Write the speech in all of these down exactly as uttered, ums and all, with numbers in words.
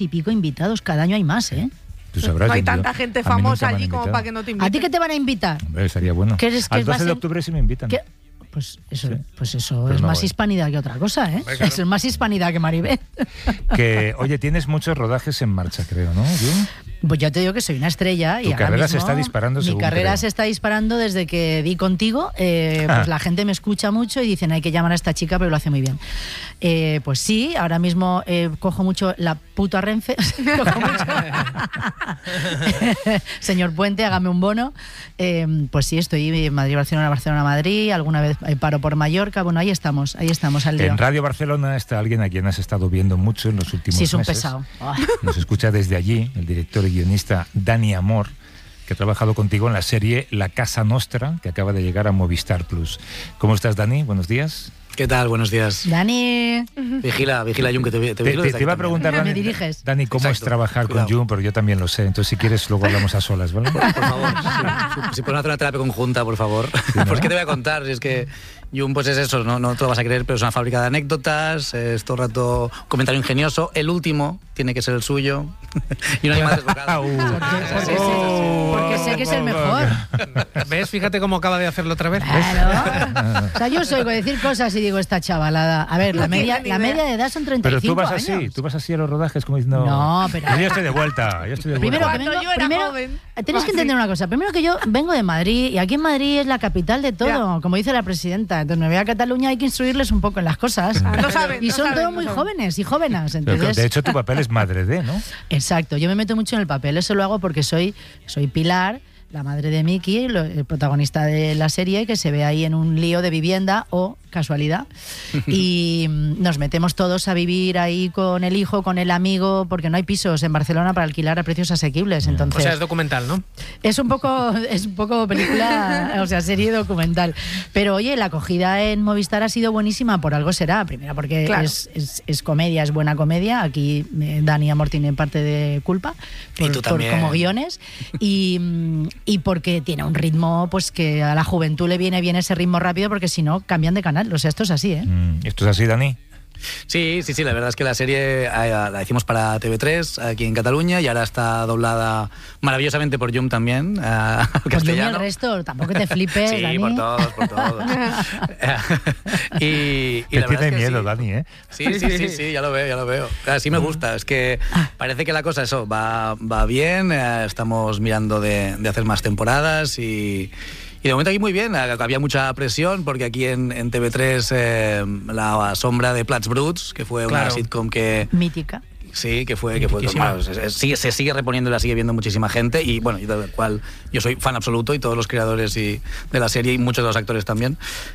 y pico invitados, cada año hay más, ¿eh? Sabrás, no hay tanta gente famosa allí como para que no te inviten. ¿A ti qué te van a invitar? Hombre, estaría bueno. ¿Qué es, qué Al doce en... de octubre sí me invitan. ¿Qué? Pues eso, sí. pues eso Pero es no más voy. hispanidad que otra cosa, ¿eh? Claro. Es más hispanidad que Maribel. Que, oye, tienes muchos rodajes en marcha, creo, ¿no? ¿Yo? Pues yo te digo que soy una estrella. Tu y carrera ahora mismo, se está disparando, Mi según carrera creo. se está disparando desde que di contigo. Eh, pues la gente me escucha mucho y dicen, hay que llamar a esta chica porque lo hace muy bien. Eh, pues sí, ahora mismo eh, cojo mucho la puta Renfe. Cojo mucho. Señor Puente, hágame un bono. Eh, pues sí, estoy en Madrid, Barcelona, Barcelona, Madrid. Alguna vez paro por Mallorca. Bueno, ahí estamos, ahí estamos al lío. En Radio Barcelona está alguien a quien has estado viendo mucho en los últimos meses. Sí, es un meses. pesado. Oh. Nos escucha desde allí el director y guionista Dani Amor, que ha trabajado contigo en la serie La Casa Nostra, que acaba de llegar a Movistar Plus. ¿Cómo estás, Dani? Buenos días. ¿Qué tal? Buenos días. Dani. Vigila, vigila, Jun, que te, te, te, te, te iba a preguntar, Dani, ¿Me diriges? Dani, ¿cómo Exacto. es trabajar Cuidado. con Jun? Pero yo también lo sé. Entonces, si quieres, luego hablamos a solas, ¿vale? Por, por favor, si, si, si podemos hacer una terapia conjunta, por favor. Sí, ¿no? Pues, ¿qué te voy a contar? Si es que Jun, pues es eso, no, no te lo vas a creer, pero es una fábrica de anécdotas, es todo el rato un comentario ingenioso. El último tiene que ser el suyo. Y no hay más desbocado. uh, porque, sí, sí, sí. porque sé que es el mejor. ¿Ves? Fíjate cómo acaba de hacerlo otra vez. Claro. O sea, yo soy oigo decir cosas y digo, esta chavalada. A ver, la media, la media de edad son treinta y cinco años. Pero tú vas años. así, tú vas así a los rodajes como diciendo... No, pero... Yo estoy de vuelta, yo estoy de primero vuelta. Que vengo, yo era primero, joven. Tenéis que entender una cosa. Primero que yo vengo de Madrid y aquí en Madrid es la capital de todo, yeah. como dice la presidenta. Entonces me voy a Cataluña, hay que instruirles un poco en las cosas. Ah, no saben, y no son saben, todos muy no jóvenes y jóvenes. Entonces... De hecho, tu papel es madre de, ¿no? Exacto, yo me meto mucho en el papel. Eso lo hago porque soy, soy Pilar, la madre de Miki, el protagonista de la serie, que se ve ahí en un lío de vivienda o casualidad. Y nos metemos todos a vivir ahí con el hijo, con el amigo, porque no hay pisos en Barcelona para alquilar a precios asequibles. Entonces, o sea, es documental, ¿no? Es un poco, es un poco película, o sea, serie documental. Pero oye, la acogida en Movistar ha sido buenísima, por algo será. Primero porque claro. es, es, es comedia, es buena comedia. Aquí eh, Dani Amor tiene parte de culpa por, y tú por también. como guiones. Y, y porque tiene un ritmo, pues que a la juventud le viene bien ese ritmo rápido, porque si no, cambian de canal. O sea, esto es así, ¿eh? Mm, ¿Esto es así, Dani? Sí, sí, sí, la verdad es que la serie la hicimos para T V tres aquí en Cataluña y ahora está doblada maravillosamente por Jum también, uh, al por castellano. Jum y el resto, tampoco te flipes, sí, Dani. por todos, por todos. y, y te la tiene es que miedo, sí. Dani, ¿eh? Sí, sí, sí, sí, ya lo veo, ya lo veo. Así me gusta, es que parece que la cosa eso va, va bien, eh, estamos mirando de, de hacer más temporadas y... Y de momento aquí muy bien, había mucha presión porque aquí en, en T V tres eh, La Sombra de Plats Bruts, que fue claro. una sitcom que... mítica. Sí, que fue, que fue bueno, se, se, se sigue reponiendo y la sigue viendo muchísima gente y bueno, y del cual yo soy fan absoluto y todos los creadores y de la serie y muchos de los actores también.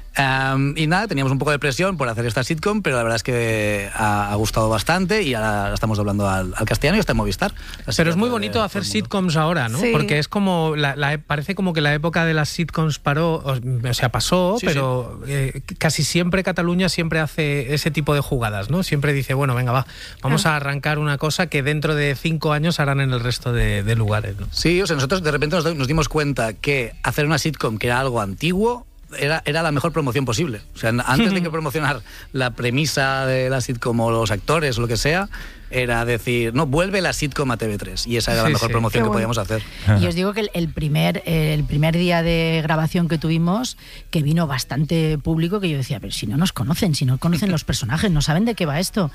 Um, y nada, teníamos un poco de presión por hacer esta sitcom, pero la verdad es que ha, ha gustado bastante y ahora la estamos doblando al, al castellano y está en Movistar. Pero es muy bonito hacer sitcoms ahora, ¿no? Sí. Porque es como, la, la, parece como que la época de las sitcoms paró, o, o sea, pasó, sí, pero sí. Eh, casi siempre Cataluña siempre hace ese tipo de jugadas, ¿no? Siempre dice, bueno, venga, va, vamos ah. a arrancar una cosa que dentro de cinco años harán en el resto de, de lugares, ¿no? Sí, o sea, nosotros de repente nos, nos dimos cuenta que hacer una sitcom que era algo antiguo Era, era la mejor promoción posible. O sea, antes de que promocionar la premisa de la sitcom o los actores o lo que sea, era decir, no, vuelve la sitcom a T V tres. Y esa era sí, la mejor sí. promoción Qué que bueno. podíamos hacer. Y os digo que el, el, primer, el primer día de grabación que tuvimos, que vino bastante público, que yo decía, pero si no nos conocen, si no conocen los personajes, no saben de qué va esto.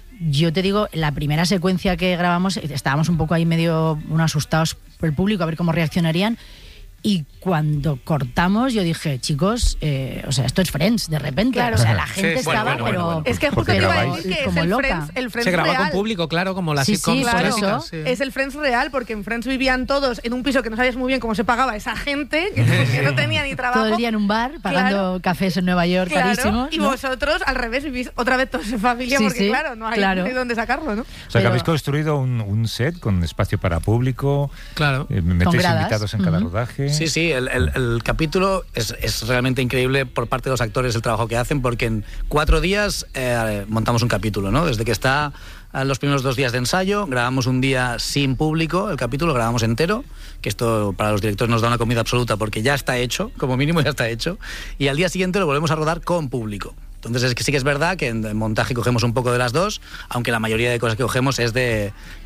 Yo te digo, la primera secuencia que grabamos, estábamos un poco ahí medio unos asustados por el público, a ver cómo reaccionarían. Y cuando cortamos, yo dije, chicos, eh, o sea, esto es Friends, de repente. Claro. O sea, la gente sí, estaba, bueno, bueno, pero... bueno, bueno. Es que justo te iba a decir que es el loca. Friends, el Friends Se graba real. con público, claro, como las sí, sitcoms sí, claro. clásicas. Sí. Es el Friends real, porque en Friends vivían todos en un piso que no sabías muy bien cómo se pagaba esa gente, que, que no tenía ni trabajo. Todo el día en un bar, pagando claro. cafés en Nueva York, claro. carísimos. Y ¿no? vosotros, al revés, vivís otra vez todos en familia, sí, porque sí, claro, no hay claro. de dónde sacarlo, ¿no? O sea, Pero... que habéis construido un, un set con espacio para público, claro. eh, metéis invitados en uh-huh. cada rodaje. Sí, sí, el, el, el capítulo es, es realmente increíble por parte de los actores el trabajo que hacen, porque en cuatro días eh, montamos un capítulo, ¿no? Desde que está a los primeros dos días de ensayo, grabamos un día sin público, el capítulo grabamos entero, que esto para los directores nos da una comida absoluta porque ya está hecho, como mínimo ya está hecho, y al día siguiente lo volvemos a rodar con público. Entonces es que sí que es verdad que en montaje cogemos un poco de las dos, aunque la mayoría de cosas que cogemos es de